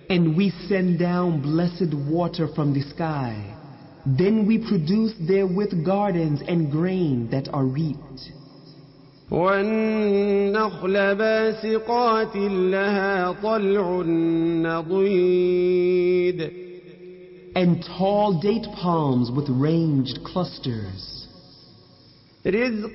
And we send down blessed water from the sky. Then we produce therewith gardens and grain that are reaped. والنخل باسقات لها طلع نضيد. And tall date palms with ranged clusters.